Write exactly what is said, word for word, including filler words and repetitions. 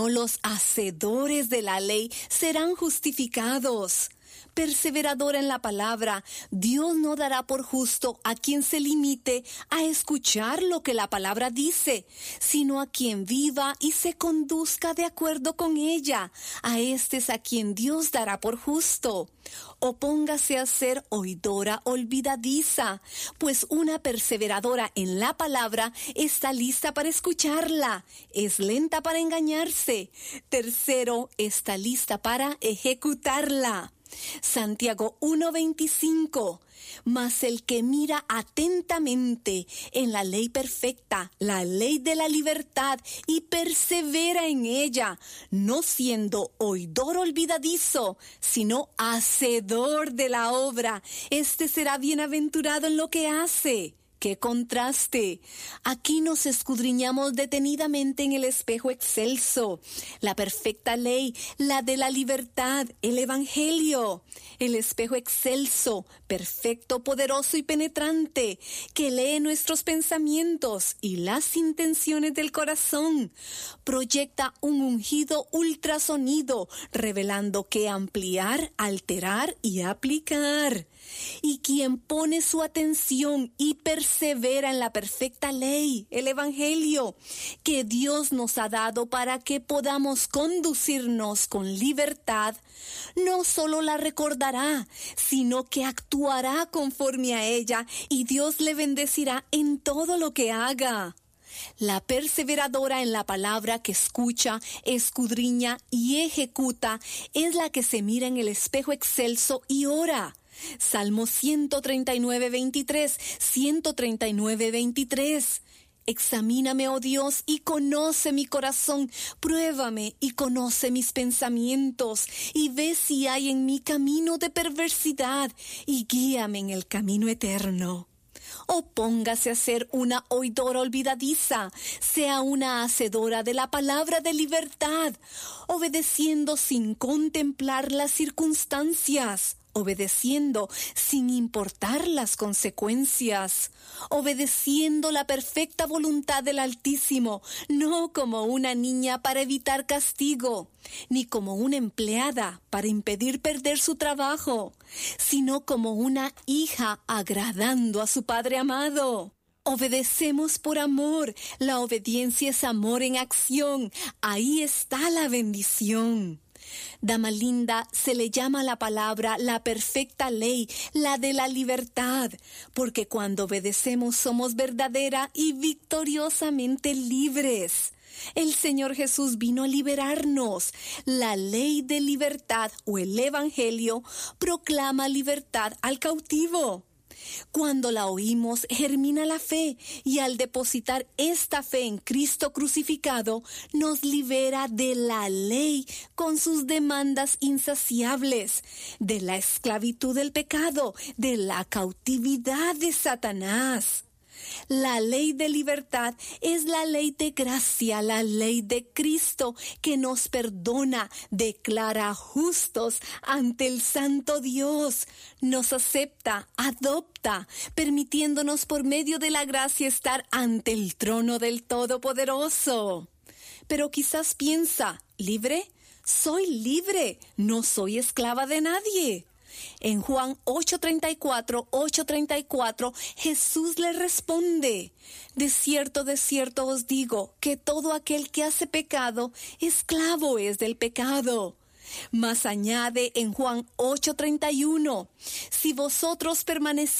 Los hacedores de la ley serán justificados. Perseveradora en la palabra, Dios no dará por justo a quien se limite a escuchar lo que la palabra dice, sino a quien viva y se conduzca de acuerdo con ella. A este es a quien Dios dará por justo. Opóngase a ser oidora olvidadiza, pues una perseveradora en la palabra está lista para escucharla, es lenta para engañarse. Tercero, está lista para ejecutarla. Santiago uno veinticinco. Mas el que mira atentamente en la ley perfecta, la ley de la libertad, y persevera en ella, no siendo oidor olvidadizo, sino hacedor de la obra, este será bienaventurado en lo que hace. ¡Qué contraste! Aquí nos escudriñamos detenidamente en el espejo excelso, la perfecta ley, la de la libertad, el evangelio. El espejo excelso, perfecto, poderoso y penetrante, que lee nuestros pensamientos y las intenciones del corazón. Proyecta un ungido ultrasonido, revelando qué ampliar, alterar y aplicar. Y quien pone su atención y persevera en la perfecta ley, el evangelio, que Dios nos ha dado para que podamos conducirnos con libertad, no solo la recordará, sino que actuará conforme a ella, y Dios le bendecirá en todo lo que haga. La perseveradora en la palabra que escucha, escudriña y ejecuta es la que se mira en el espejo excelso y ora. Salmo ciento treinta y nueve, veintitrés, ciento treinta y nueve, veintitrés. Examíname, oh Dios, y conoce mi corazón, pruébame y conoce mis pensamientos, y ve si hay en mí camino de perversidad, y guíame en el camino eterno. Opóngase a ser una oidora olvidadiza, sea una hacedora de la palabra de libertad, obedeciendo sin contemplar las circunstancias, obedeciendo sin importar las consecuencias, obedeciendo la perfecta voluntad del Altísimo, no como una niña para evitar castigo, ni como una empleada para impedir perder su trabajo, sino como una hija agradando a su Padre amado. Obedecemos por amor. La obediencia es amor en acción. Ahí está la bendición. Dama linda, se le llama a la palabra la perfecta ley, la de la libertad, porque cuando obedecemos somos verdadera y victoriosamente libres. El Señor Jesús vino a liberarnos. La ley de libertad o el evangelio proclama libertad al cautivo. Cuando la oímos, germina la fe, y al depositar esta fe en Cristo crucificado, nos libera de la ley con sus demandas insaciables, de la esclavitud del pecado, de la cautividad de Satanás. La ley de libertad es la ley de gracia, la ley de Cristo que nos perdona, declara justos ante el Santo Dios, nos acepta, adopta, permitiéndonos por medio de la gracia estar ante el trono del Todopoderoso. Pero quizás piensa, ¿libre? Soy libre, no soy esclava de nadie. En Juan ocho treinta y cuatro, ocho treinta y cuatro, Jesús le responde: de cierto, de cierto os digo, que todo aquel que hace pecado, esclavo es del pecado. Mas añade en Juan ocho treinta y uno, si vosotros permanecéis